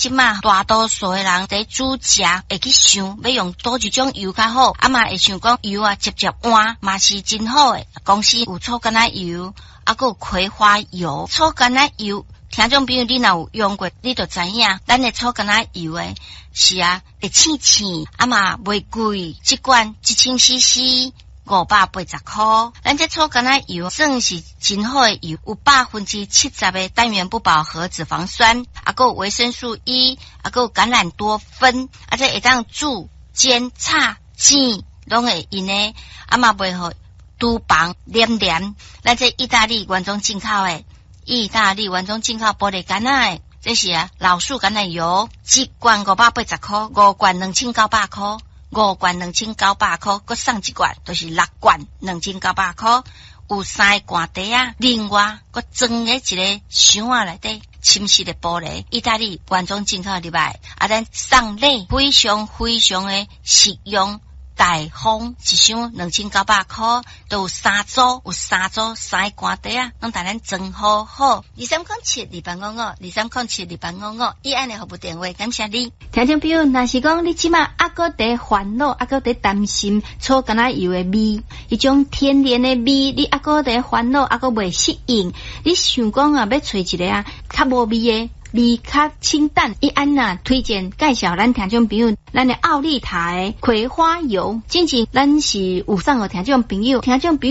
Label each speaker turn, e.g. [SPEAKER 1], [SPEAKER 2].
[SPEAKER 1] 即马大多数的人在煮食会去想要用倒一种油较好，嘛会想讲油直接换嘛是真好诶。公司有醋橄榄油，还有葵花油。醋橄榄油，听众朋友你若有用过，你就知影，咱的醋橄榄油诶是会青青，嘛袂贵，一罐1000cc。580块，咱这醋橄榄油算是真好的油，有70%的单元不饱和脂肪酸，还有维生素 E， 还有橄榄多酚，这会当煮、煎、炒、煎，拢会用的，嘛袂好厨房黏黏。咱这意大利原装进口的，玻璃橄榄的，这是老树橄榄油，一罐580块，5罐2900块。5罐2900块，搁送一罐，就是6罐2900块，有3个罐底另外搁装在一个箱内底，深色的玻璃，意大利原装进口入来，咱送礼非常的实用。大方一箱2900块，都有3组3个罐底拢带咱装好好。23072855，23072855，以安的服务电话，感谢你。听众朋友，若是讲你即马搁在烦恼，搁在担心醋橄榄油的味，迄种天然的味，你搁在烦恼，搁未适应，你想讲要找一个较无味的。味较清淡，伊安推荐介绍咱听众朋友，咱的奥利塔的葵花油，真正咱是有送给听众朋友，